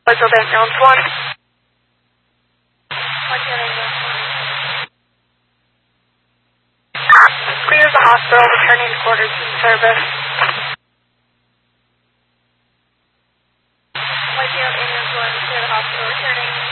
Buzzard Ambulance 1. Clear the hospital, returning to quarters in service. Ambulance 1, clear the hospital, returning.